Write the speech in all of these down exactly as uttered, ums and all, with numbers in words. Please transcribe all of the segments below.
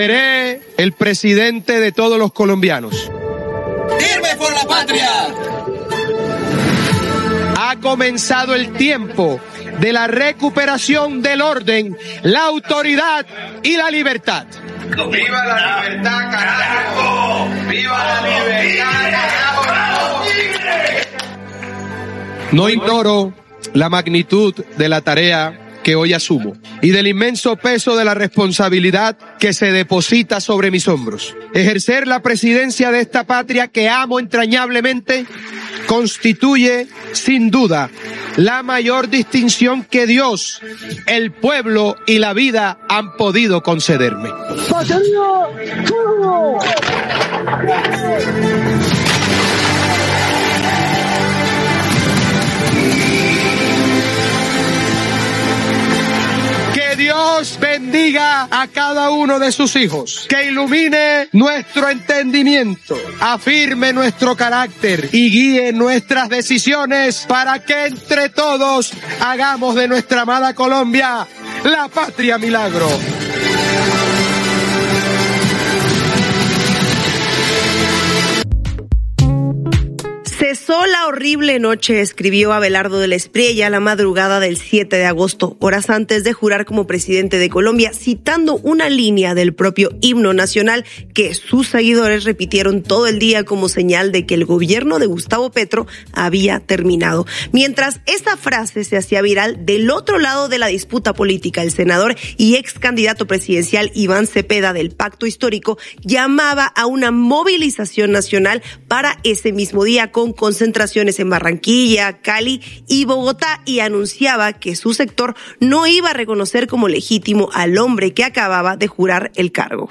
Seré el presidente de todos los colombianos. ¡Firme por la patria! Ha comenzado el tiempo de la recuperación del orden, la autoridad y la libertad. ¡Viva la libertad, carajo! ¡Viva la libertad, carajo! No ignoro la magnitud de la tarea que hoy asumo y del inmenso peso de la responsabilidad que se deposita sobre mis hombros. Ejercer la presidencia de esta patria que amo entrañablemente constituye, sin duda, la mayor distinción que Dios, el pueblo y la vida han podido concederme. Dios bendiga a cada uno de sus hijos, que ilumine nuestro entendimiento, afirme nuestro carácter y guíe nuestras decisiones para que entre todos hagamos de nuestra amada Colombia la patria milagro. Cesó la horrible noche, escribió Abelardo de la Espriella la madrugada del siete de agosto, horas antes de jurar como presidente de Colombia, citando una línea del propio himno nacional que sus seguidores repitieron todo el día como señal de que el gobierno de Gustavo Petro había terminado. Mientras esa frase se hacía viral, del otro lado de la disputa política, el senador y ex candidato presidencial Iván Cepeda del Pacto Histórico llamaba a una movilización nacional para ese mismo día con concentraciones en Barranquilla, Cali y Bogotá, y anunciaba que su sector no iba a reconocer como legítimo al hombre que acababa de jurar el cargo.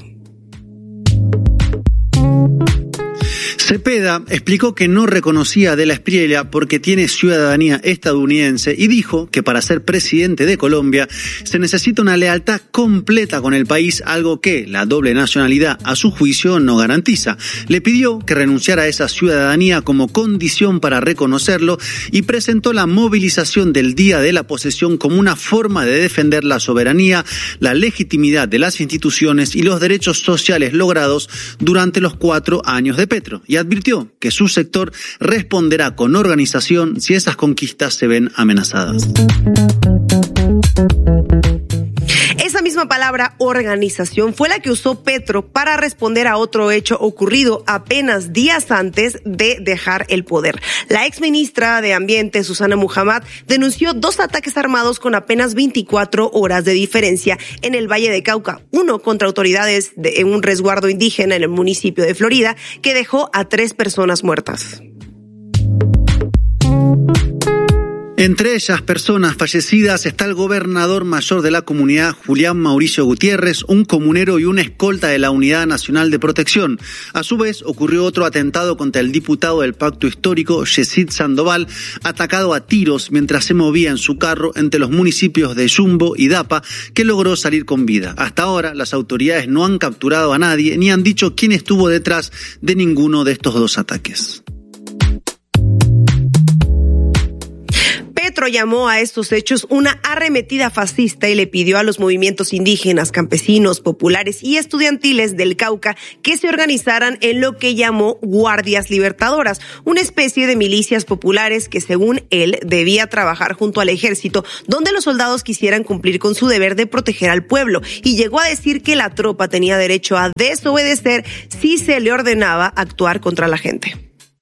Cepeda explicó que no reconocía a De la Espriella porque tiene ciudadanía estadounidense y dijo que para ser presidente de Colombia se necesita una lealtad completa con el país, algo que la doble nacionalidad a su juicio no garantiza. Le pidió que renunciara a esa ciudadanía como condición para reconocerlo y presentó la movilización del día de la posesión como una forma de defender la soberanía, la legitimidad de las instituciones y los derechos sociales logrados durante los cuatro años de Petro. Y advirtió que su sector responderá con organización si esas conquistas se ven amenazadas. Esa misma palabra, organización, fue la que usó Petro para responder a otro hecho ocurrido apenas días antes de dejar el poder. La exministra de Ambiente, Susana Muhammad, denunció dos ataques armados con apenas veinticuatro horas de diferencia en el Valle de Cauca. Uno contra autoridades de un resguardo indígena en el municipio de Florida, que dejó a tres personas muertas. Entre ellas, personas fallecidas, está el gobernador mayor de la comunidad, Julián Mauricio Gutiérrez, un comunero y una escolta de la Unidad Nacional de Protección. A su vez, ocurrió otro atentado contra el diputado del Pacto Histórico, Yesid Sandoval, atacado a tiros mientras se movía en su carro entre los municipios de Yumbo y Dapa, que logró salir con vida. Hasta ahora, las autoridades no han capturado a nadie ni han dicho quién estuvo detrás de ninguno de estos dos ataques. Petro llamó a estos hechos una arremetida fascista y le pidió a los movimientos indígenas, campesinos, populares y estudiantiles del Cauca que se organizaran en lo que llamó Guardias Libertadoras, una especie de milicias populares que, según él, debía trabajar junto al ejército, donde los soldados quisieran cumplir con su deber de proteger al pueblo, y llegó a decir que la tropa tenía derecho a desobedecer si se le ordenaba actuar contra la gente.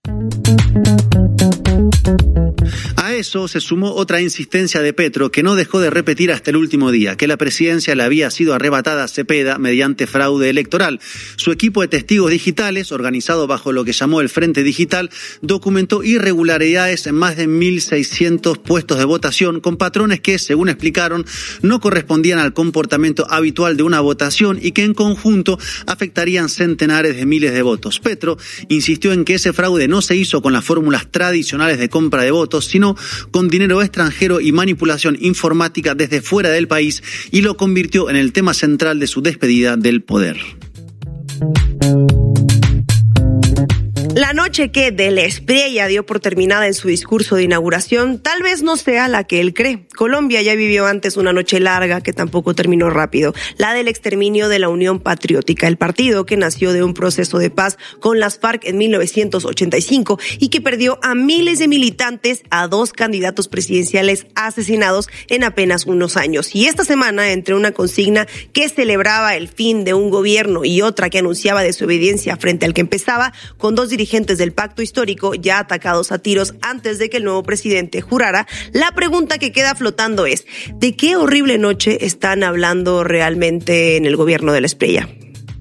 A eso se sumó otra insistencia de Petro, que no dejó de repetir hasta el último día, que la presidencia le había sido arrebatada a Cepeda mediante fraude electoral. Su equipo de testigos digitales, organizado bajo lo que llamó el Frente Digital, documentó irregularidades en más de mil seiscientos puestos de votación, con patrones que, según explicaron, no correspondían al comportamiento habitual de una votación y que en conjunto afectarían centenares de miles de votos. Petro insistió en que ese fraude no se hizo con las fórmulas tradicionales de compra de votos, sino con dinero extranjero y manipulación informática desde fuera del país, y lo convirtió en el tema central de su despedida del poder. La noche que de la Espriella dio por terminada en su discurso de inauguración, tal vez no sea la que él cree. Colombia ya vivió antes una noche larga que tampoco terminó rápido, la del exterminio de la Unión Patriótica, el partido que nació de un proceso de paz con las FARC en mil novecientos ochenta y cinco y que perdió a miles de militantes, a dos candidatos presidenciales asesinados en apenas unos años. Y esta semana, entre una consigna que celebraba el fin de un gobierno y otra que anunciaba desobediencia frente al que empezaba, con dos dirigentes del pacto histórico ya atacados a tiros antes de que el nuevo presidente jurara, la pregunta que queda flotando es: ¿de qué horrible noche están hablando realmente en el gobierno de la Espriella?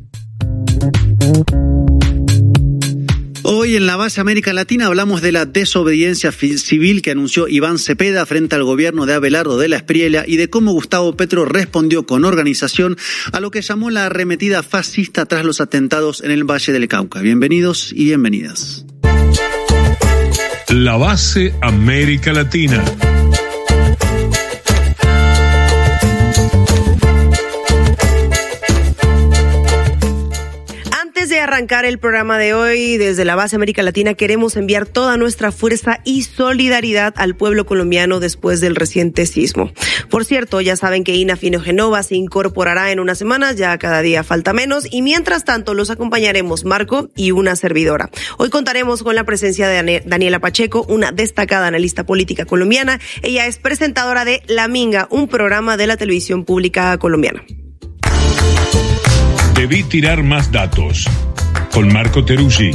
Hoy en la base América Latina hablamos de la desobediencia civil que anunció Iván Cepeda frente al gobierno de Abelardo de la Espriella y de cómo Gustavo Petro respondió con organización a lo que llamó la arremetida fascista tras los atentados en el Valle del Cauca. Bienvenidos y bienvenidas. La base América Latina. Antes de arrancar el programa de hoy, desde la base América Latina queremos enviar toda nuestra fuerza y solidaridad al pueblo colombiano después del reciente sismo. Por cierto, ya saben que Ina Fino Genova se incorporará en unas semanas, ya cada día falta menos, y mientras tanto los acompañaremos Marco y una servidora. Hoy contaremos con la presencia de Daniela Pacheco, una destacada analista política colombiana. Ella es presentadora de La Minga, un programa de la televisión pública colombiana. Debí tirar más datos. Con Marco Teruggi.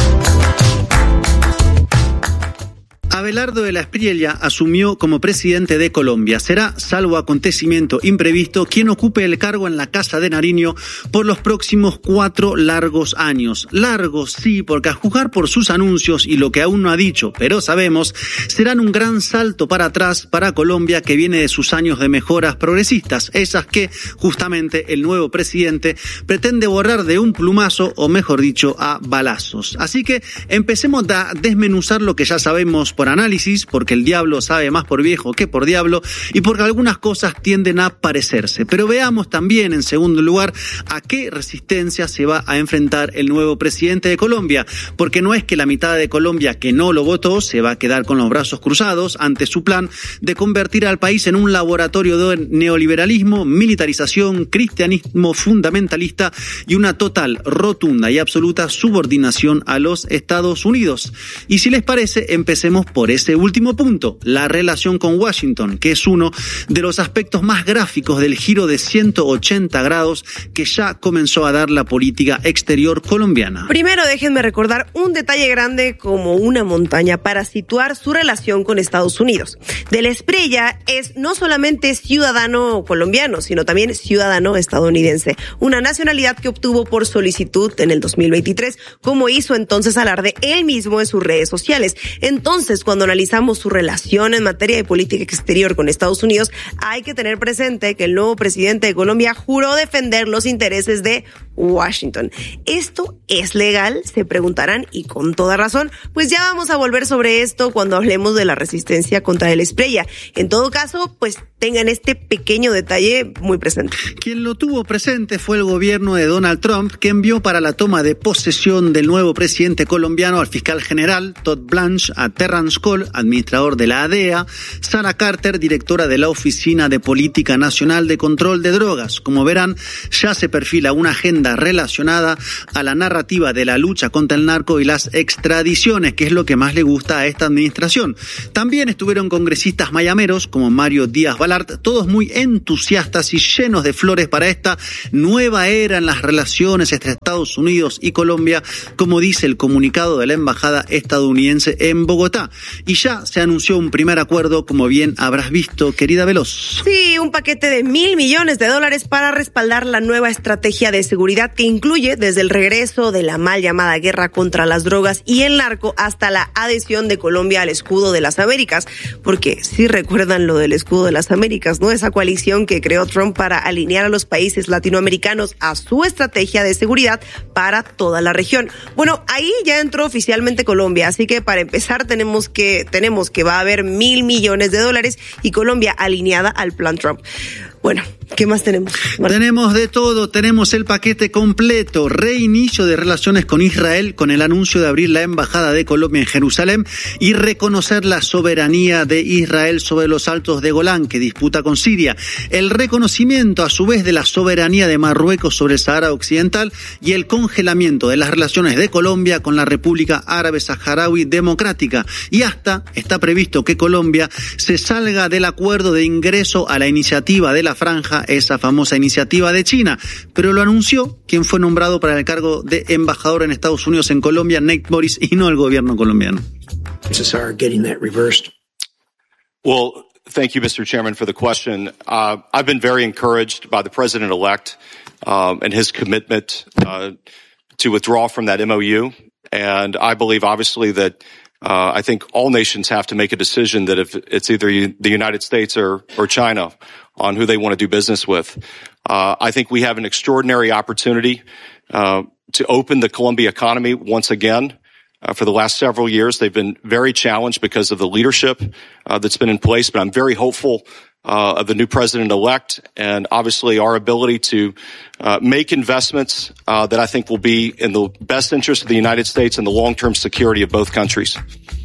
Abelardo de la Espriella asumió como presidente de Colombia. Será, salvo acontecimiento imprevisto, quien ocupe el cargo en la Casa de Nariño por los próximos cuatro largos años. Largos, sí, porque a juzgar por sus anuncios y lo que aún no ha dicho, pero sabemos, serán un gran salto para atrás para Colombia, que viene de sus años de mejoras progresistas, esas que, justamente, el nuevo presidente pretende borrar de un plumazo, o mejor dicho, a balazos. Así que empecemos a desmenuzar lo que ya sabemos por análisis, porque el diablo sabe más por viejo que por diablo y porque algunas cosas tienden a parecerse. Pero veamos también, en segundo lugar, a qué resistencia se va a enfrentar el nuevo presidente de Colombia, porque no es que la mitad de Colombia que no lo votó se va a quedar con los brazos cruzados ante su plan de convertir al país en un laboratorio de neoliberalismo, militarización, cristianismo fundamentalista y una total, rotunda y absoluta subordinación a los Estados Unidos. Y si les parece, empecemos por ese último punto, la relación con Washington, que es uno de los aspectos más gráficos del giro de ciento ochenta grados que ya comenzó a dar la política exterior colombiana. Primero, déjenme recordar un detalle grande como una montaña para situar su relación con Estados Unidos. De la Espriella es no solamente ciudadano colombiano, sino también ciudadano estadounidense, una nacionalidad que obtuvo por solicitud en el dos mil veintitrés, como hizo entonces alarde él mismo en sus redes sociales. Entonces, cuando analizamos su relación en materia de política exterior con Estados Unidos, hay que tener presente que el nuevo presidente de Colombia juró defender los intereses de Washington. ¿Esto es legal? Se preguntarán, y con toda razón. Pues ya vamos a volver sobre esto cuando hablemos de la resistencia contra el Espriella. En todo caso, pues tengan este pequeño detalle muy presente. Quien lo tuvo presente fue el gobierno de Donald Trump, que envió para la toma de posesión del nuevo presidente colombiano al fiscal general Todd Blanche, a Terrence Cole, administrador de la D E A, Sarah Carter, directora de la Oficina de Política Nacional de Control de Drogas. Como verán, ya se perfila una agenda relacionada a la narrativa de la lucha contra el narco y las extradiciones, que es lo que más le gusta a esta administración. También estuvieron congresistas mayameros como Mario Díaz Balart, todos muy entusiastas y llenos de flores para esta nueva era en las relaciones entre Estados Unidos y Colombia, como dice el comunicado de la embajada estadounidense en Bogotá. Y ya se anunció un primer acuerdo, como bien habrás visto, querida Veloz. Sí, un paquete de mil millones de dólares para respaldar la nueva estrategia de seguridad que incluye desde el regreso de la mal llamada guerra contra las drogas y el narco hasta la adhesión de Colombia al escudo de las Américas. Porque sí recuerdan lo del escudo de las Américas, ¿no? Esa coalición que creó Trump para alinear a los países latinoamericanos a su estrategia de seguridad para toda la región. Bueno, ahí ya entró oficialmente Colombia, así que para empezar tenemos que, tenemos que va a haber mil millones de dólares y Colombia alineada al plan Trump. Bueno, ¿qué más tenemos? Bueno. Tenemos de todo, tenemos el paquete completo, reinicio de relaciones con Israel con el anuncio de abrir la embajada de Colombia en Jerusalén y reconocer la soberanía de Israel sobre los altos de Golán que disputa con Siria, el reconocimiento a su vez de la soberanía de Marruecos sobre el Sahara Occidental y el congelamiento de las relaciones de Colombia con la República Árabe Saharaui Democrática, y hasta está previsto que Colombia se salga del acuerdo de ingreso a la iniciativa de la Franja, esa famosa iniciativa de China, pero lo anunció quien fue nombrado para el cargo de embajador en Estados Unidos en Colombia, Nate Morris, y no el gobierno colombiano. Well, thank you, Mister Chairman, for the question. Uh, I've been very encouraged by the President-elect um, and his commitment uh, to withdraw from that M O U, and I believe, obviously, that Uh, I think all nations have to make a decision that if it's either the United States or, or China on who they want to do business with. Uh, I think we have an extraordinary opportunity uh, to open the Colombia economy once again. Uh, for the last several years, they've been very challenged because of the leadership uh, that's been in place, but I'm very hopeful Uh, of the new president-elect and obviously our ability to uh, make investments uh, that I think will be in the best interest of the United States and the long-term security of both countries.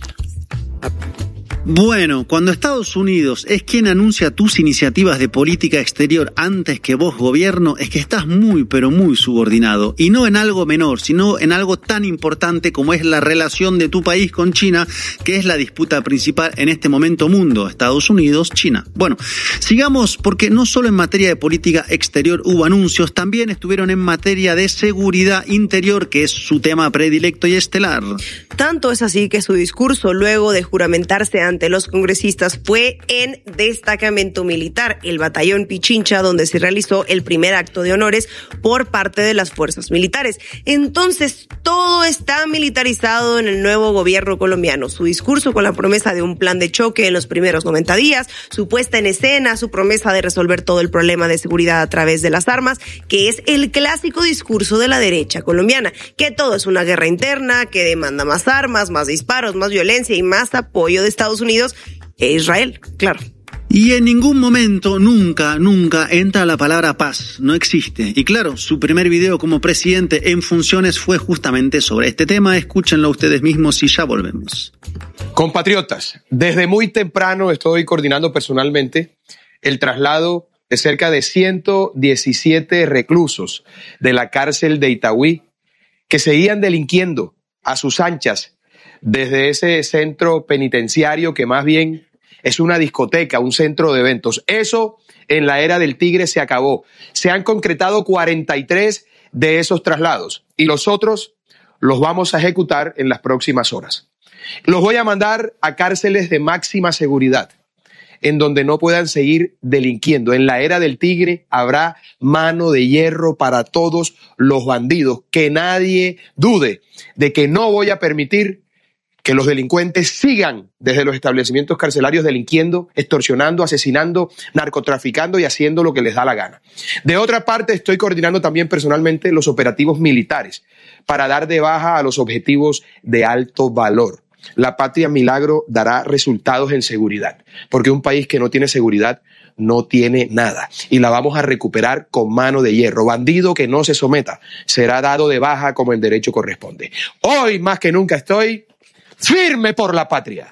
Bueno, cuando Estados Unidos es quien anuncia tus iniciativas de política exterior antes que vos, gobierno, es que estás muy, pero muy subordinado. Y no en algo menor, sino en algo tan importante como es la relación de tu país con China, que es la disputa principal en este momento mundo, Estados Unidos, China. Bueno, sigamos, porque no solo en materia de política exterior hubo anuncios, también estuvieron en materia de seguridad interior, que es su tema predilecto y estelar. Tanto es así que su discurso, luego de juramentarse ante los congresistas, fue en destacamento militar, el batallón Pichincha, donde se realizó el primer acto de honores por parte de las fuerzas militares. Entonces, todo está militarizado en el nuevo gobierno colombiano. Su discurso con la promesa de un plan de choque en los primeros noventa días, su puesta en escena, su promesa de resolver todo el problema de seguridad a través de las armas, que es el clásico discurso de la derecha colombiana, que todo es una guerra interna, que demanda más armas, más disparos, más violencia y más apoyo de Estados Unidos e Israel, claro. Y en ningún momento, nunca, nunca entra la palabra paz, no existe. Y claro, su primer video como presidente en funciones fue justamente sobre este tema. Escúchenlo ustedes mismos y ya volvemos. Compatriotas, desde muy temprano estoy coordinando personalmente el traslado de cerca de ciento diecisiete reclusos de la cárcel de Itagüí que seguían delinquiendo a sus anchas desde ese centro penitenciario que más bien es una discoteca, un centro de eventos. Eso en la era del Tigre se acabó. Se han concretado cuarenta y tres de esos traslados y los otros los vamos a ejecutar en las próximas horas. Los voy a mandar a cárceles de máxima seguridad, en donde no puedan seguir delinquiendo. En la era del Tigre habrá mano de hierro para todos los bandidos. Que nadie dude de que no voy a permitir que los delincuentes sigan desde los establecimientos carcelarios delinquiendo, extorsionando, asesinando, narcotraficando y haciendo lo que les da la gana. De otra parte, estoy coordinando también personalmente los operativos militares para dar de baja a los objetivos de alto valor. La patria milagro dará resultados en seguridad, porque un país que no tiene seguridad no tiene nada, y la vamos a recuperar con mano de hierro. Bandido que no se someta será dado de baja como en derecho corresponde. Hoy más que nunca estoy firme por la patria.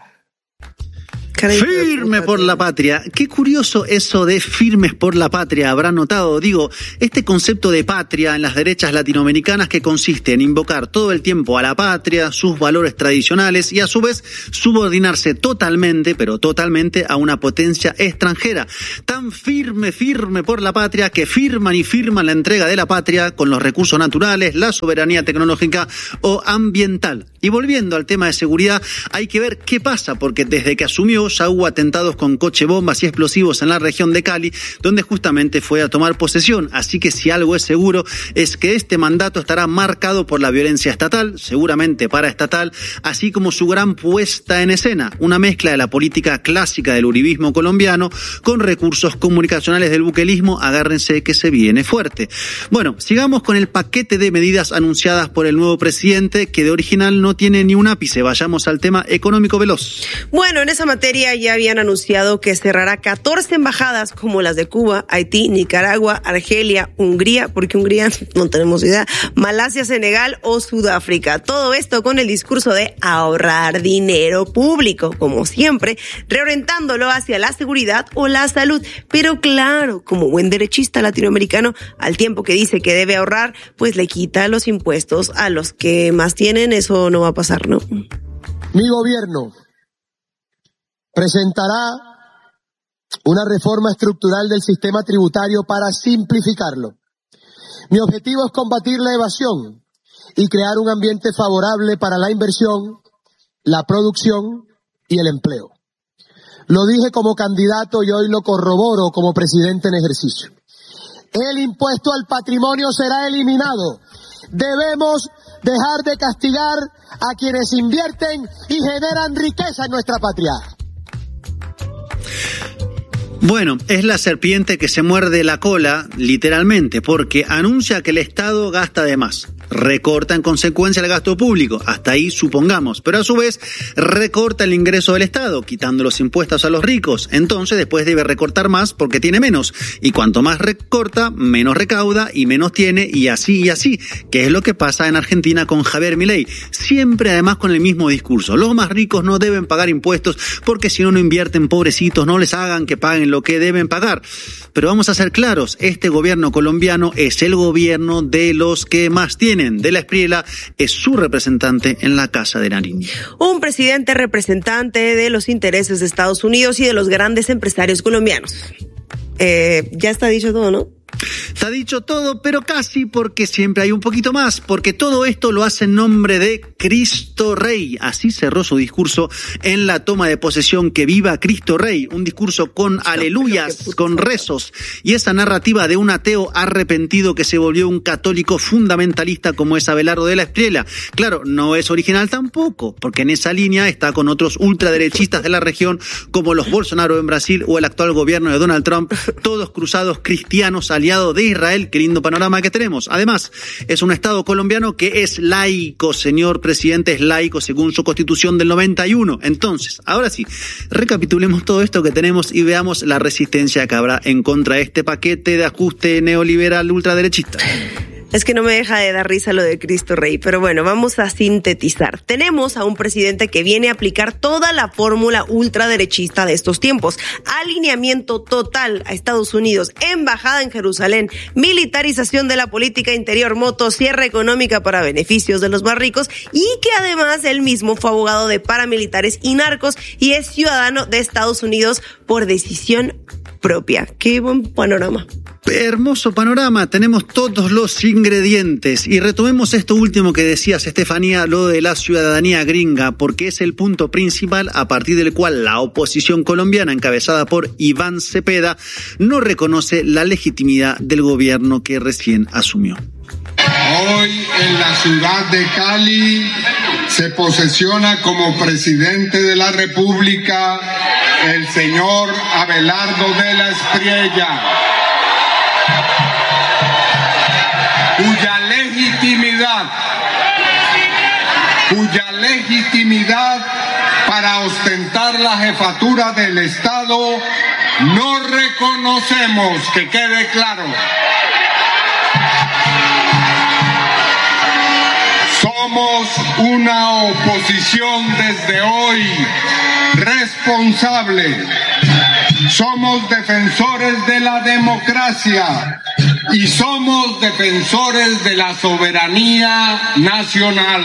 Firme por la patria. Qué curioso eso de firmes por la patria, habrán notado. Digo, este concepto de patria en las derechas latinoamericanas que consiste en invocar todo el tiempo a la patria, sus valores tradicionales y a su vez subordinarse totalmente, pero totalmente a una potencia extranjera. Tan firme, firme por la patria que firman y firman la entrega de la patria con los recursos naturales, la soberanía tecnológica o ambiental. Y volviendo al tema de seguridad, hay que ver qué pasa, porque desde que asumió ya hubo atentados con coche bombas y explosivos en la región de Cali, donde justamente fue a tomar posesión. Así que si algo es seguro es que este mandato estará marcado por la violencia estatal, seguramente paraestatal, así como su gran puesta en escena, una mezcla de la política clásica del uribismo colombiano con recursos comunicacionales del buquelismo. Agárrense que se viene fuerte. Bueno, sigamos con el paquete de medidas anunciadas por el nuevo presidente, que de original no tiene ni un ápice. Vayamos al tema económico veloz. Bueno, en esa materia ya habían anunciado que cerrará catorce embajadas como las de Cuba, Haití, Nicaragua, Argelia, Hungría, porque Hungría no tenemos idea, Malasia, Senegal o Sudáfrica. Todo esto con el discurso de ahorrar dinero público, como siempre, reorientándolo hacia la seguridad o la salud. Pero claro, como buen derechista latinoamericano, al tiempo que dice que debe ahorrar, pues le quita los impuestos a los que más tienen. Eso no va a pasar, ¿no? Mi gobierno presentará una reforma estructural del sistema tributario para simplificarlo. Mi objetivo es combatir la evasión y crear un ambiente favorable para la inversión, la producción y el empleo. Lo dije como candidato y hoy lo corroboro como presidente en ejercicio. El impuesto al patrimonio será eliminado. Debemos dejar de castigar a quienes invierten y generan riqueza en nuestra patria. Bueno, es la serpiente que se muerde la cola, literalmente, porque anuncia que el Estado gasta de más. Recorta en consecuencia el gasto público, hasta ahí supongamos, pero a su vez recorta el ingreso del Estado, quitando los impuestos a los ricos. Entonces después debe recortar más porque tiene menos, y cuanto más recorta, menos recauda y menos tiene, y así y así, que es lo que pasa en Argentina con Javier Milei, siempre además con el mismo discurso. Los más ricos no deben pagar impuestos porque si no, no invierten, pobrecitos, no les hagan que paguen lo que deben pagar. Pero vamos a ser claros, este gobierno colombiano es el gobierno de los que más tienen. De la Espriella es su representante en la Casa de Nariño. Un presidente representante de los intereses de Estados Unidos y de los grandes empresarios colombianos. Eh, ya está dicho todo, ¿no? Está dicho todo, pero casi, porque siempre hay un poquito más, porque todo esto lo hace en nombre de Cristo Rey. Así cerró su discurso en la toma de posesión. Que viva Cristo Rey, un discurso con aleluyas, con rezos, y esa narrativa de un ateo arrepentido que se volvió un católico fundamentalista como es Abelardo de la Espriella. Claro, no es original tampoco, porque en esa línea está con otros ultraderechistas de la región, como los Bolsonaro en Brasil o el actual gobierno de Donald Trump, todos cruzados cristianos aliados de Israel. Qué lindo panorama que tenemos. Además, es un Estado colombiano que es laico, señor presidente, es laico según su constitución del noventa y uno. Entonces, ahora sí, recapitulemos todo esto que tenemos y veamos la resistencia que habrá en contra de este paquete de ajuste neoliberal ultraderechista. Es que no me deja de dar risa lo de Cristo Rey, pero bueno, vamos a sintetizar. Tenemos a un presidente que viene a aplicar toda la fórmula ultraderechista de estos tiempos. Alineamiento total a Estados Unidos, embajada en Jerusalén, militarización de la política interior, motosierra económica para beneficios de los más ricos, y que además él mismo fue abogado de paramilitares y narcos y es ciudadano de Estados Unidos por decisión propia. Qué buen panorama. Hermoso panorama, tenemos todos los ingredientes. Y retomemos esto último que decías, Estefanía, lo de la ciudadanía gringa, porque es el punto principal a partir del cual la oposición colombiana, encabezada por Iván Cepeda, no reconoce la legitimidad del gobierno que recién asumió. Hoy en la ciudad de Cali se posesiona como presidente de la República el señor Abelardo de la Espriella, cuya legitimidad, cuya legitimidad para ostentar la jefatura del Estado no reconocemos, que quede claro. Somos una oposición desde hoy responsable. Somos defensores de la democracia y somos defensores de la soberanía nacional.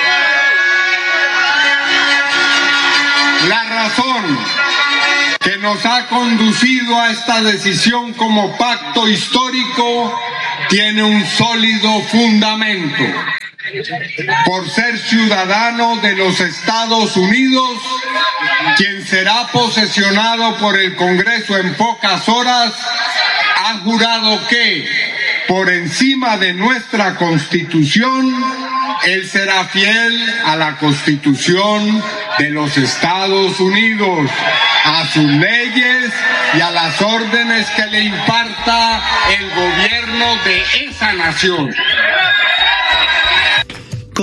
La razón que nos ha conducido a esta decisión como pacto histórico tiene un sólido fundamento. Por ser ciudadano de los Estados Unidos, quien será posesionado por el Congreso en pocas horas, ha jurado que, por encima de nuestra Constitución, él será fiel a la Constitución de los Estados Unidos, a sus leyes y a las órdenes que le imparta el gobierno de esa nación.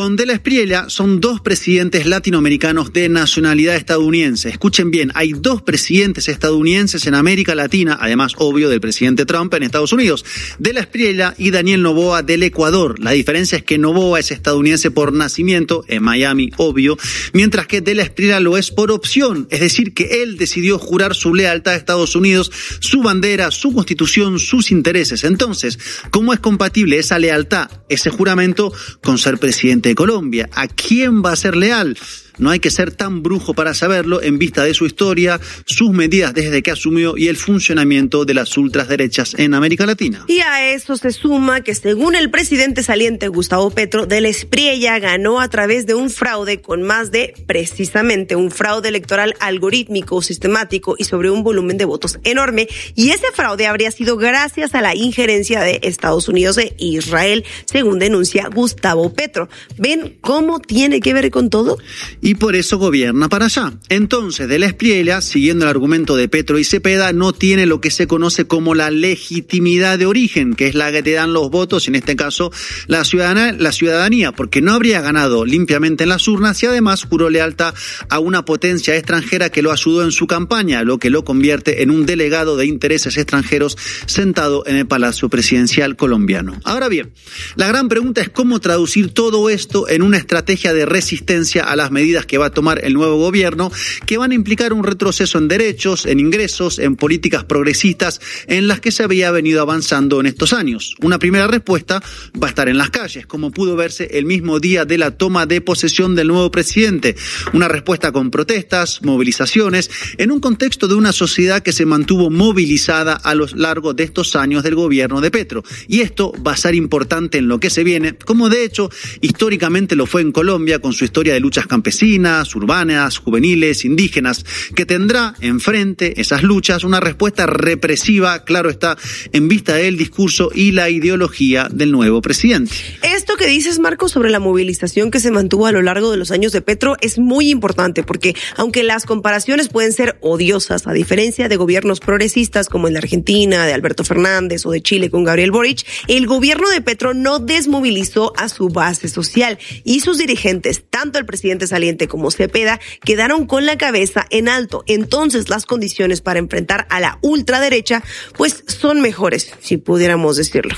Con De la Espriella son dos presidentes latinoamericanos de nacionalidad estadounidense. Escuchen bien, hay dos presidentes estadounidenses en América Latina, además, obvio, del presidente Trump en Estados Unidos. De la Espriella y Daniel Noboa del Ecuador. La diferencia es que Noboa es estadounidense por nacimiento, en Miami, obvio, mientras que De la Espriella lo es por opción, es decir, que él decidió jurar su lealtad a Estados Unidos, su bandera, su constitución, sus intereses. Entonces, ¿cómo es compatible esa lealtad, ese juramento, con ser presidente de Colombia? ¿A quién va a ser leal? No hay que ser tan brujo para saberlo en vista de su historia, sus medidas desde que asumió y el funcionamiento de las ultraderechas en América Latina. Y a eso se suma que, según el presidente saliente Gustavo Petro, De la Espriella ganó a través de un fraude con más de, precisamente, un fraude electoral algorítmico, sistemático y sobre un volumen de votos enorme. Y ese fraude habría sido gracias a la injerencia de Estados Unidos e Israel, según denuncia Gustavo Petro. ¿Ven cómo tiene que ver con todo? Y por eso gobierna para allá. Entonces, De la Espriella, siguiendo el argumento de Petro y Cepeda, no tiene lo que se conoce como la legitimidad de origen, que es la que te dan los votos, en este caso la ciudadanía, la ciudadanía, porque no habría ganado limpiamente en las urnas y además juró lealtad a una potencia extranjera que lo ayudó en su campaña, lo que lo convierte en un delegado de intereses extranjeros sentado en el Palacio Presidencial colombiano. Ahora bien, la gran pregunta es cómo traducir todo esto en una estrategia de resistencia a las medidas que va a tomar el nuevo gobierno, que van a implicar un retroceso en derechos, en ingresos, en políticas progresistas en las que se había venido avanzando en estos años. Una primera respuesta va a estar en las calles, como pudo verse el mismo día de la toma de posesión del nuevo presidente. Una respuesta con protestas, movilizaciones, en un contexto de una sociedad que se mantuvo movilizada a lo largo de estos años del gobierno de Petro. Y esto va a ser importante en lo que se viene, como de hecho históricamente lo fue en Colombia con su historia de luchas campesinas, urbanas, juveniles, indígenas, que tendrá enfrente esas luchas una respuesta represiva, claro está, en vista del discurso y la ideología del nuevo presidente. Esto que dices, Marco, sobre la movilización que se mantuvo a lo largo de los años de Petro es muy importante porque, aunque las comparaciones pueden ser odiosas, a diferencia de gobiernos progresistas como el de Argentina, de Alberto Fernández o de Chile con Gabriel Boric, el gobierno de Petro no desmovilizó a su base social y sus dirigentes, tanto el presidente saliente como Cepeda, quedaron con la cabeza en alto. Entonces, las condiciones para enfrentar a la ultraderecha, pues, son mejores, si pudiéramos decirlo.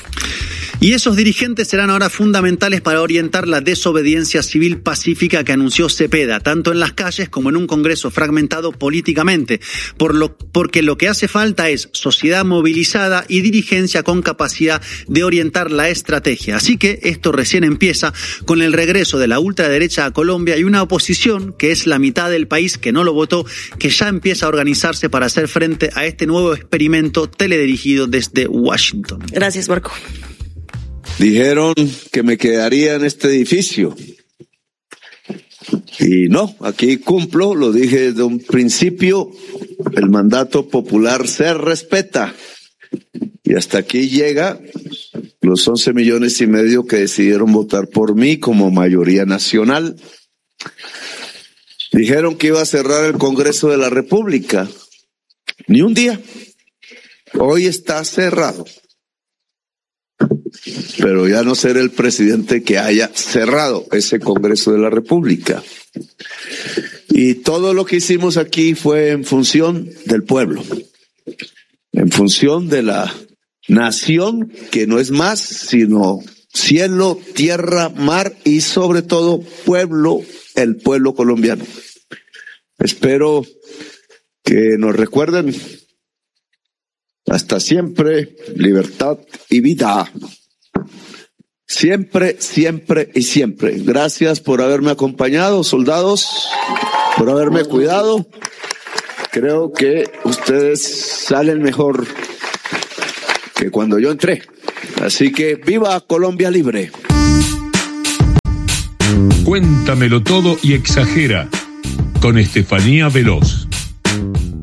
Y esos dirigentes serán ahora fundamentales para orientar la desobediencia civil pacífica que anunció Cepeda, tanto en las calles como en un Congreso fragmentado políticamente, por lo, porque lo que hace falta es sociedad movilizada y dirigencia con capacidad de orientar la estrategia. Así que esto recién empieza con el regreso de la ultraderecha a Colombia y una oposición, que es la mitad del país que no lo votó, que ya empieza a organizarse para hacer frente a este nuevo experimento teledirigido desde Washington. Gracias, Marco. Dijeron que me quedaría en este edificio. Y no, aquí cumplo, lo dije desde un principio, el mandato popular se respeta. Y hasta aquí llega los once millones y medio que decidieron votar por mí como mayoría nacional. Dijeron que iba a cerrar el Congreso de la República. Ni un día. Hoy está cerrado. Pero ya no seré el presidente que haya cerrado ese Congreso de la República. Y todo lo que hicimos aquí fue en función del pueblo, en función de la nación, que no es más sino cielo, tierra, mar y sobre todo pueblo, el pueblo colombiano. Espero que nos recuerden. Hasta siempre, libertad y vida. Siempre, siempre y siempre. Gracias por haberme acompañado, soldados, por haberme cuidado. Creo que ustedes salen mejor que cuando yo entré. Así que viva Colombia libre. Cuéntamelo todo y exagera con Estefanía Veloz.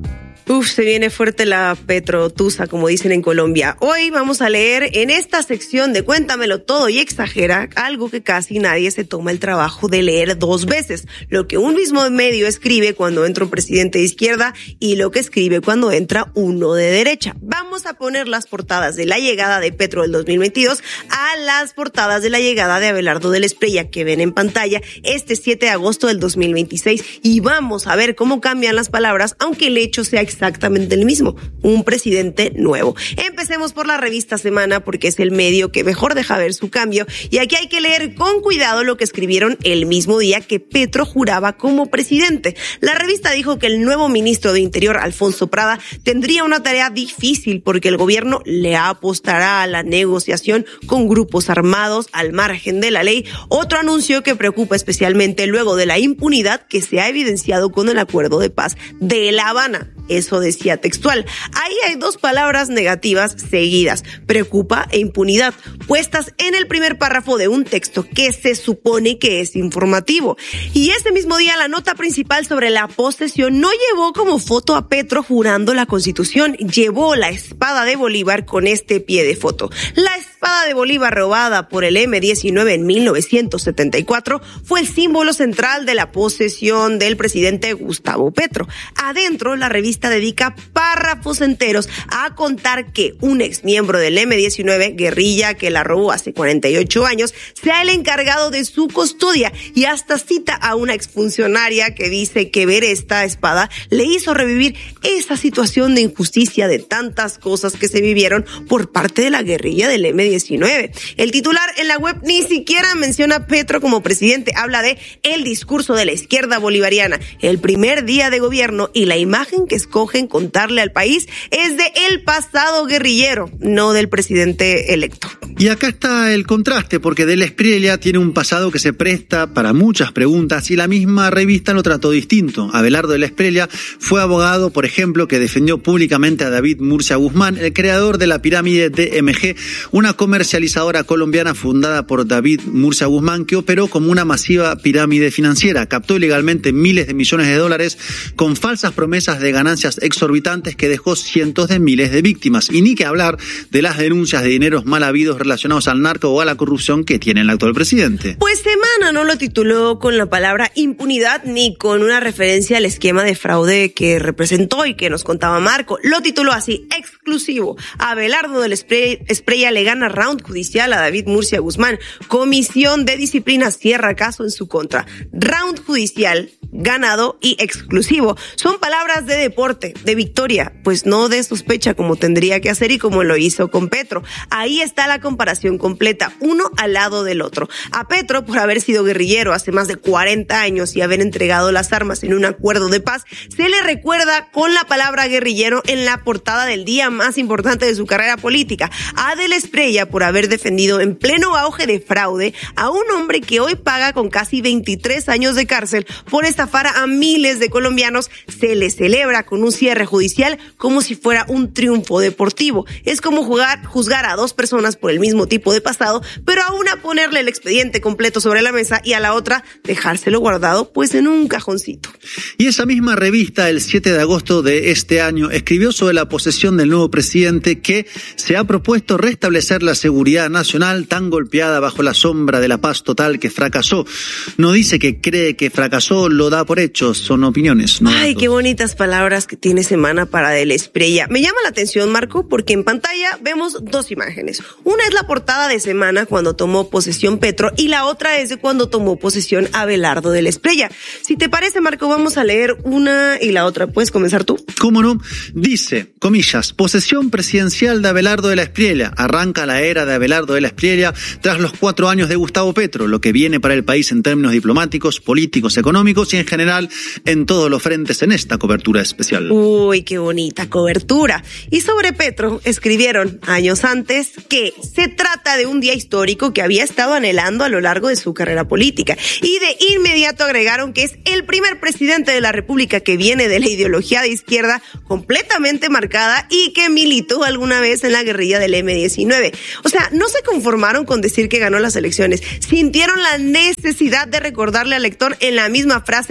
Uf, se viene fuerte la Petrotusa, como dicen en Colombia. Hoy vamos a leer en esta sección de Cuéntamelo Todo y Exagera algo que casi nadie se toma el trabajo de leer dos veces. Lo que un mismo medio escribe cuando entra un presidente de izquierda y lo que escribe cuando entra uno de derecha. Vamos a poner las portadas de la llegada de Petro del dos mil veintidós a las portadas de la llegada de Abelardo del Espriella que ven en pantalla este siete de agosto del dos mil veintiséis y vamos a ver cómo cambian las palabras, aunque el hecho sea exactamente el mismo, un presidente nuevo. Empecemos por la revista Semana porque es el medio que mejor deja ver su cambio y aquí hay que leer con cuidado lo que escribieron el mismo día que Petro juraba como presidente. La revista dijo que el nuevo ministro de Interior, Alfonso Prada, tendría una tarea difícil porque el gobierno le apostará a la negociación con grupos armados al margen de la ley, otro anuncio que preocupa especialmente luego de la impunidad que se ha evidenciado con el acuerdo de paz de La Habana. Eso decía textual. Ahí hay dos palabras negativas seguidas, preocupa e impunidad, puestas en el primer párrafo de un texto que se supone que es informativo. Y ese mismo día la nota principal sobre la posesión no llevó como foto a Petro jurando la Constitución, llevó la espada de Bolívar con este pie de foto. La espada de Bolívar robada por el eme diecinueve en mil novecientos setenta y cuatro fue el símbolo central de la posesión del presidente Gustavo Petro. Adentro, la revista dedica párrafos enteros a contar que un exmiembro del eme diecinueve, guerrilla que la robó hace cuarenta y ocho años, sea el encargado de su custodia y hasta cita a una exfuncionaria que dice que ver esta espada le hizo revivir esa situación de injusticia de tantas cosas que se vivieron por parte de la guerrilla del eme diecinueve. El titular en la web ni siquiera menciona a Petro como presidente, habla de el discurso de la izquierda bolivariana, el primer día de gobierno y la imagen que escogen contarle al país es de el pasado guerrillero, no del presidente electo. Y acá está el contraste, porque del Espriella tiene un pasado que se presta para muchas preguntas y la misma revista lo trató distinto. Abelardo del Espriella fue abogado, por ejemplo, que defendió públicamente a David Murcia Guzmán, el creador de la pirámide D M G, una comercializadora colombiana fundada por David Murcia Guzmán que operó como una masiva pirámide financiera, captó ilegalmente miles de millones de dólares con falsas promesas de ganancias exorbitantes que dejó cientos de miles de víctimas. Y ni que hablar de las denuncias de dineros mal habidos relacionados al narco o a la corrupción que tiene el actual presidente. Pues Semana no lo tituló con la palabra impunidad ni con una referencia al esquema de fraude que representó y que nos contaba Marco. Lo tituló así, exclusivo. Abelardo del Espriella le gana round judicial a David Murcia Guzmán. Comisión de Disciplina cierra caso en su contra. Round judicial, ganado y exclusivo. Son palabras de deporte, de victoria, pues no de sospecha como tendría que hacer y como lo hizo con Petro. Ahí está la comparación completa, uno al lado del otro. A Petro, por haber sido guerrillero hace más de cuarenta años y haber entregado las armas en un acuerdo de paz, se le recuerda con la palabra guerrillero en la portada del día más importante de su carrera política. A del Espriella por haber defendido en pleno auge de fraude a un hombre que hoy paga con casi veintitrés años de cárcel por estafar a miles de colombianos, se le celebra con un cierre judicial como si fuera un triunfo deportivo. Es como jugar, juzgar a dos personas por el mismo tipo de pasado, pero a una ponerle el expediente completo sobre la mesa y a la otra dejárselo guardado pues en un cajoncito. Y esa misma revista, el siete de agosto de este año, escribió sobre la posesión del nuevo presidente que se ha propuesto restablecer la seguridad nacional tan golpeada bajo la sombra de la paz total que fracasó. No dice que cree que fracasó, lo da por hecho, son opiniones. No Ay, datos. Qué bonitas palabras que tiene Semana para del Espriella. Me llama la atención, Marco, porque en pantalla vemos dos imágenes. Una es la portada de Semana cuando tomó posesión Petro y la otra es de cuando tomó posesión Abelardo del Espriella. Si te parece, Marco, vamos a leer una y la otra. ¿Puedes comenzar tú? ¿Cómo no? Dice, comillas, posesión presidencial de Abelardo de la Espriella. Arranca la era de Abelardo de la Espriella tras los cuatro años de Gustavo Petro, lo que viene para el país en términos diplomáticos, políticos, económicos y en general en todos los frentes en esta cobertura especial. Uy, qué bonita cobertura. Y sobre Petro escribieron años antes que se trata de un día histórico que había estado anhelando a lo largo de su carrera política. Y de inmediato agregaron que es el primer presidente de la República que viene de la ideología de izquierda completamente marcada y que militó alguna vez en la guerrilla del eme diecinueve. O sea, no se conformaron con decir que ganó las elecciones. Sintieron la necesidad de recordarle al lector en la misma frase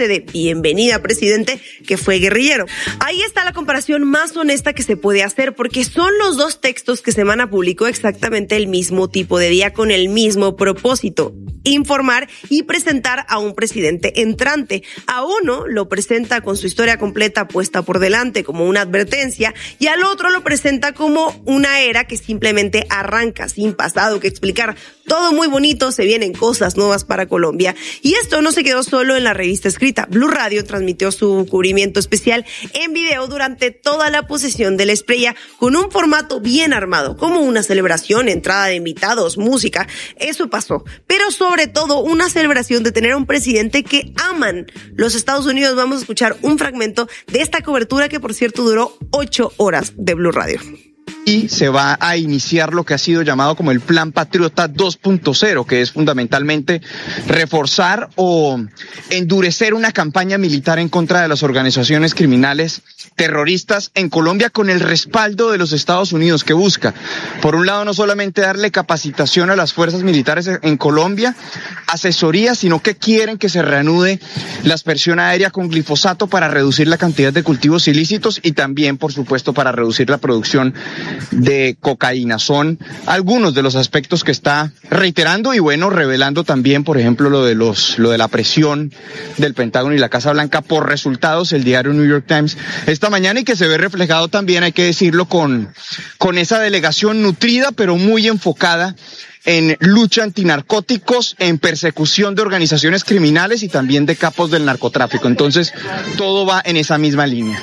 frase de bienvenida, presidente, que fue guerrillero. Ahí está la comparación más honesta que se puede hacer, porque son los dos textos que Semana publicó exactamente el mismo tipo de día con el mismo propósito: informar y presentar a un presidente entrante. A uno lo presenta con su historia completa puesta por delante como una advertencia, y al otro lo presenta como una era que simplemente arranca, sin pasado que explicar. Todo muy bonito, se vienen cosas nuevas para Colombia. Y esto no se quedó solo en la revista escrita. Blue Radio transmitió su cubrimiento especial en video durante toda la posesión de la Espriella, con un formato bien armado, como una celebración, entrada de invitados, música. Eso pasó. Pero sobre todo una celebración de tener a un presidente que aman los Estados Unidos. Vamos a escuchar un fragmento de esta cobertura que, por cierto, duró ocho horas de Blue Radio. Y se va a iniciar lo que ha sido llamado como el Plan Patriota dos punto cero, que es fundamentalmente reforzar o endurecer una campaña militar en contra de las organizaciones criminales terroristas en Colombia, con el respaldo de los Estados Unidos, que busca, por un lado, no solamente darle capacitación a las fuerzas militares en Colombia, asesoría, sino que quieren que se reanude la aspersión aérea con glifosato para reducir la cantidad de cultivos ilícitos y también, por supuesto, para reducir la producción de cocaína. Son algunos de los aspectos que está reiterando y, bueno, revelando también, por ejemplo, lo de los lo de la presión del Pentágono y la Casa Blanca por resultados, el diario New York Times esta mañana, y que se ve reflejado también, hay que decirlo, con, con esa delegación nutrida pero muy enfocada en lucha antinarcóticos, en persecución de organizaciones criminales y también de capos del narcotráfico. Entonces, todo va en esa misma línea.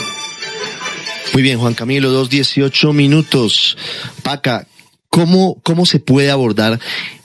Muy bien, Juan Camilo, dos dieciocho minutos. Paca, ¿cómo, cómo se puede abordar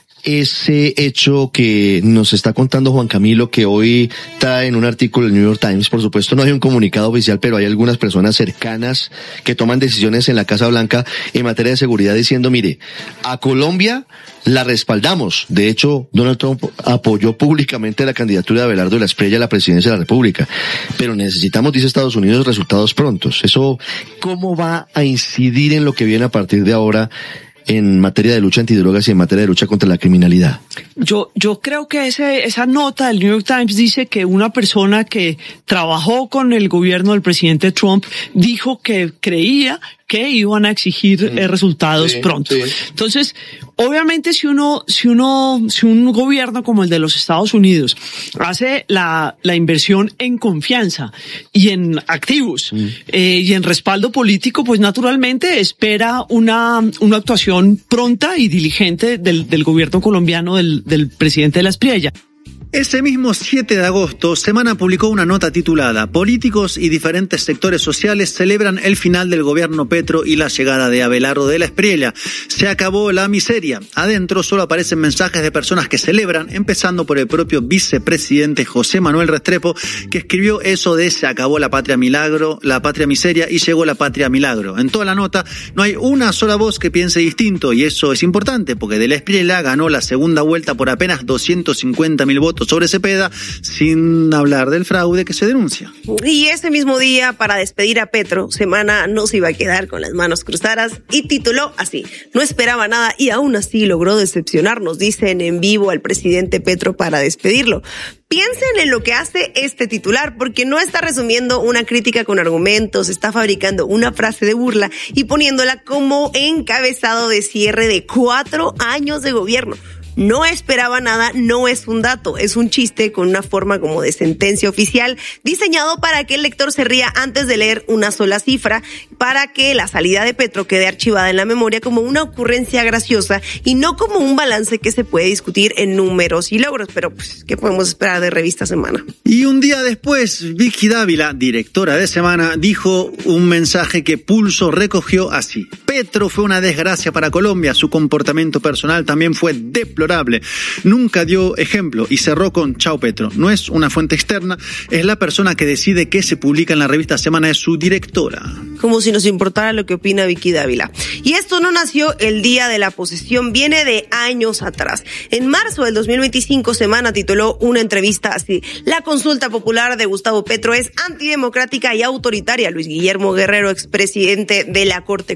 ese hecho que nos está contando Juan Camilo, que hoy está en un artículo del New York Times? Por supuesto, no hay un comunicado oficial, pero hay algunas personas cercanas que toman decisiones en la Casa Blanca en materia de seguridad diciendo, mire, a Colombia la respaldamos. De hecho, Donald Trump apoyó públicamente la candidatura de Abelardo de la Espriella a la presidencia de la República. Pero necesitamos, dice Estados Unidos, resultados prontos. Eso, ¿cómo va a incidir en lo que viene a partir de ahora en materia de lucha antidrogas y en materia de lucha contra la criminalidad? Yo, yo creo que ese, esa nota del New York Times dice que una persona que trabajó con el gobierno del presidente Trump dijo que creía que iban a exigir eh, resultados sí, pronto. Sí. Entonces, obviamente, si uno, si uno, si un gobierno como el de los Estados Unidos hace la, la inversión en confianza y en activos, mm. eh, y en respaldo político, pues naturalmente espera una, una actuación pronta y diligente del, del gobierno colombiano, del, del presidente de la Espriella. Ese mismo siete de agosto, Semana publicó una nota titulada «Políticos y diferentes sectores sociales celebran el final del gobierno Petro y la llegada de Abelardo de la Espriella. Se acabó la miseria». Adentro solo aparecen mensajes de personas que celebran, empezando por el propio vicepresidente José Manuel Restrepo, que escribió eso de «Se acabó la patria milagro, la patria miseria y llegó la patria milagro». En toda la nota no hay una sola voz que piense distinto, y eso es importante porque de la Espriella ganó la segunda vuelta por apenas doscientos cincuenta mil votos sobre Cepeda, sin hablar del fraude que se denuncia. Y ese mismo día, para despedir a Petro, Semana no se iba a quedar con las manos cruzadas y tituló así: «No esperaba nada y aún así logró decepcionarnos», dicen en vivo al presidente Petro para despedirlo. Piensen en lo que hace este titular, porque no está resumiendo una crítica con argumentos, está fabricando una frase de burla y poniéndola como encabezado de cierre de cuatro años de gobierno. No esperaba nada, no es un dato, es un chiste con una forma como de sentencia oficial, diseñado para que el lector se ría antes de leer una sola cifra, para que la salida de Petro quede archivada en la memoria como una ocurrencia graciosa y no como un balance que se puede discutir en números y logros. Pero, pues, ¿qué podemos esperar de Revista Semana? Y un día después, Vicky Dávila, directora de Semana, dijo un mensaje que Pulso recogió así: «Petro fue una desgracia para Colombia, su comportamiento personal también fue deplorable. Nunca dio ejemplo», y cerró con «Chao Petro». No es una fuente externa, es la persona que decide qué se publica en la revista Semana, es su directora. Como si nos importara lo que opina Vicky Dávila. Y esto no nació el día de la posesión, viene de años atrás. En marzo del dos mil veinticinco, Semana tituló una entrevista así: «La consulta popular de Gustavo Petro es antidemocrática y autoritaria». Luis Guillermo Guerrero, expresidente de la Corte Constitucional,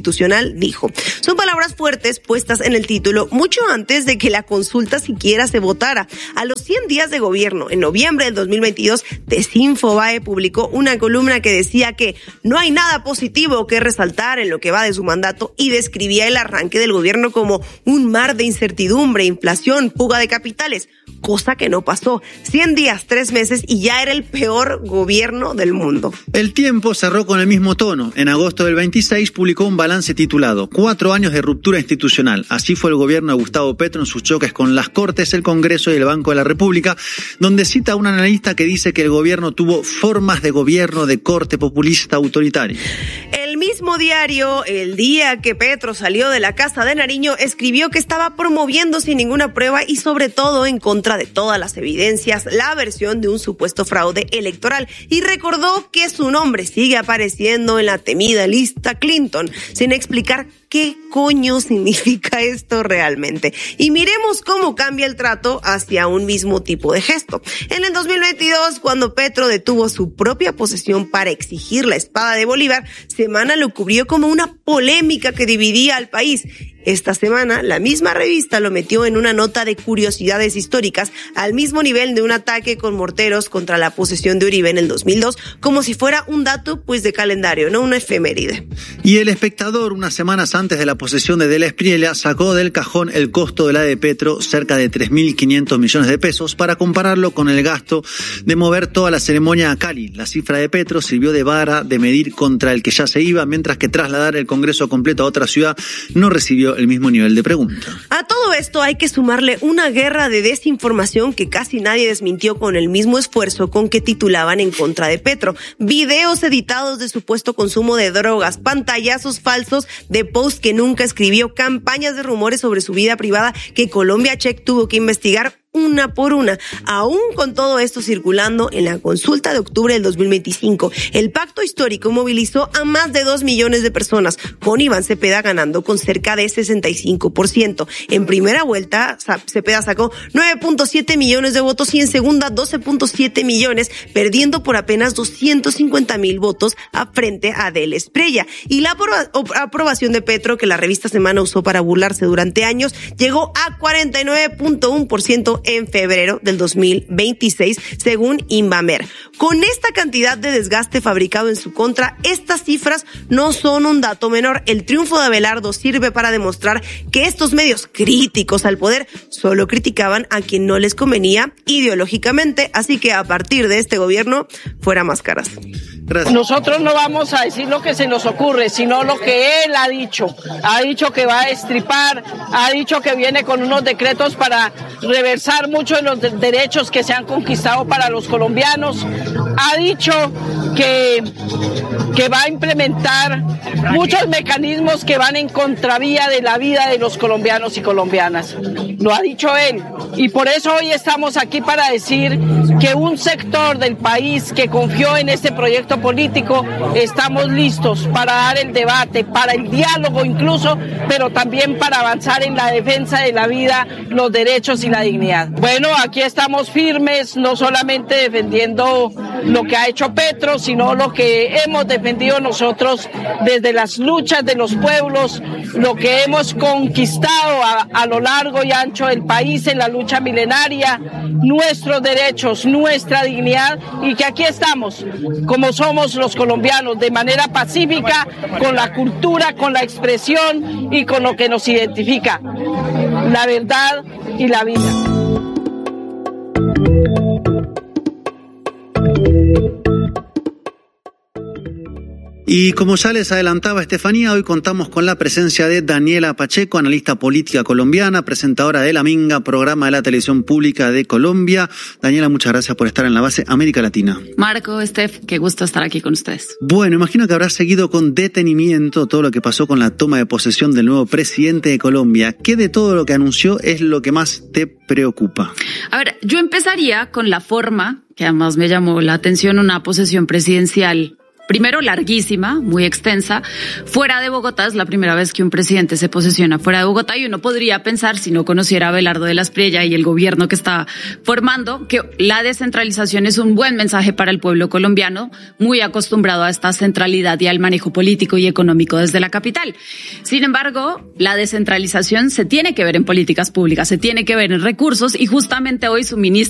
Constitucional, dijo. Son palabras fuertes puestas en el título mucho antes de que la consulta siquiera se votara. A los cien días de gobierno, en noviembre del dos mil veintidós, Desinfobae publicó una columna que decía que no hay nada positivo que resaltar en lo que va de su mandato y describía el arranque del gobierno como un mar de incertidumbre, inflación, fuga de capitales, cosa que no pasó. cien días, tres meses y ya era el peor gobierno del mundo. El Tiempo cerró con el mismo tono. En agosto del veintiséis publicó un balance titulado Cuatro años de ruptura institucional. Así fue el gobierno de Gustavo Petro en sus choques con las Cortes, el Congreso y el Banco de la República, donde cita a un analista que dice que el gobierno tuvo formas de gobierno de corte populista autoritario. El mismo diario, el día que Petro salió de la Casa de Nariño, escribió que estaba promoviendo sin ninguna prueba y sobre todo en contra de todas las evidencias la versión de un supuesto fraude electoral y recordó que su nombre sigue apareciendo en la temida lista Clinton, sin explicar qué coño significa esto realmente. Y miremos cómo cambia el trato hacia un mismo tipo de gesto. En el dos mil veintidós, cuando Petro detuvo su propia posesión para exigir la espada de Bolívar, Semana lo cubrió como una polémica que dividía al país. Esta semana, la misma revista lo metió en una nota de curiosidades históricas al mismo nivel de un ataque con morteros contra la posesión de Uribe en el dos mil dos, como si fuera un dato pues de calendario, no una efeméride. Y El Espectador, unas semanas antes de la posesión de Della Espriella, sacó del cajón el costo de la de Petro, cerca de tres mil quinientos millones de pesos, para compararlo con el gasto de mover toda la ceremonia a Cali. La cifra de Petro sirvió de vara de medir contra el que ya se iba, mientras que trasladar el Congreso completo a otra ciudad no recibió el mismo nivel de pregunta. A todo esto hay que sumarle una guerra de desinformación que casi nadie desmintió con el mismo esfuerzo con que titulaban en contra de Petro. Videos editados de supuesto consumo de drogas, pantallazos falsos de post que nunca escribió, campañas de rumores sobre su vida privada que Colombia Check tuvo que investigar una por una. Aún con todo esto circulando, en la consulta de octubre del dos mil veinticinco, el pacto histórico movilizó a más de dos millones de personas, con Iván Cepeda ganando con cerca de sesenta y cinco por ciento. En primera vuelta, Cepeda sacó nueve punto siete millones de votos y en segunda doce punto siete millones, perdiendo por apenas doscientos cincuenta mil votos a frente a Della Espriella. Y la aprobación de Petro, que la revista Semana usó para burlarse durante años, llegó a cuarenta y nueve punto uno por ciento en febrero del dos mil veintiséis, según Invamer. Con esta cantidad de desgaste fabricado en su contra, estas cifras no son un dato menor. El triunfo de Abelardo sirve para demostrar que estos medios críticos al poder solo criticaban a quien no les convenía ideológicamente, así que a partir de este gobierno, fuera máscaras. Gracias. Nosotros no vamos a decir lo que se nos ocurre, sino lo que él ha dicho. Ha dicho que va a destripar, ha dicho que viene con unos decretos para reversar muchos de los de- derechos que se han conquistado para los colombianos. Ha dicho que, que va a implementar muchos mecanismos que van en contravía de la vida de los colombianos y colombianas. Lo ha dicho él. Y por eso hoy estamos aquí para decir que un sector del país que confió en este proyecto político, estamos listos para dar el debate, para el diálogo incluso, pero también para avanzar en la defensa de la vida, los derechos y la dignidad. Bueno, aquí estamos firmes, no solamente defendiendo lo que ha hecho Petro, sino lo que hemos defendido nosotros desde las luchas de los pueblos, lo que hemos conquistado a, a lo largo y ancho del país en la lucha milenaria, nuestros derechos, nuestra dignidad, y que aquí estamos, como somos los colombianos, de manera pacífica, con la cultura, con la expresión y con lo que nos identifica, la verdad y la vida. Y como ya les adelantaba Estefanía, hoy contamos con la presencia de Daniela Pacheco, analista política colombiana, presentadora de La Minga, programa de la televisión pública de Colombia. Daniela, muchas gracias por estar en la base América Latina. Marco, Steph, qué gusto estar aquí con ustedes. Bueno, imagino que habrás seguido con detenimiento todo lo que pasó con la toma de posesión del nuevo presidente de Colombia. ¿Qué de todo lo que anunció es lo que más te preocupa? A ver, yo empezaría con la forma, que además me llamó la atención, una posesión presidencial primero larguísima, muy extensa. Fuera de Bogotá es la primera vez que un presidente se posesiona fuera de Bogotá y uno podría pensar, si no conociera a Abelardo de la Espriella y el gobierno que está formando, que la descentralización es un buen mensaje para el pueblo colombiano, muy acostumbrado a esta centralidad y al manejo político y económico desde la capital. Sin embargo, la descentralización se tiene que ver en políticas públicas, se tiene que ver en recursos y justamente hoy su ministro